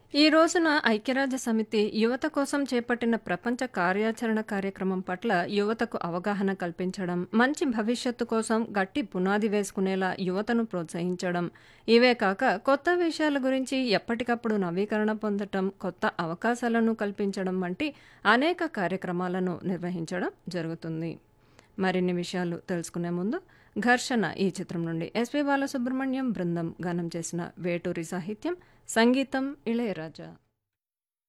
ఈ రోజున ఐక్యరాజ్య సమితి యువత కోసం చేపట్టిన ప్రపంచ కార్యాచరణ కార్యక్రమం పట్ల యువతకు అవగాహన కల్పించడం, మంచి భవిష్యత్తు కోసం గట్టి పునాది వేసుకునేలా యువతను ప్రోత్సహించడం, ఇవే కాక కొత్త విషయాల గురించి ఎప్పటికప్పుడు నవీకరణ పొందటం, కొత్త అవకాశాలను కల్పించడం వంటి అనేక కార్యక్రమాలను నిర్వహించడం జరుగుతుంది. మరిన్ని విషయాలు తెలుసుకునే ముందు 'ఘర్షణ' ఈ చిత్రం నుండి ఎస్పి బాలసుబ్రహ్మణ్యం బృందం గానం చేసిన వేటూరి సాహిత్యం, సంగీతం ఇళయరాజా.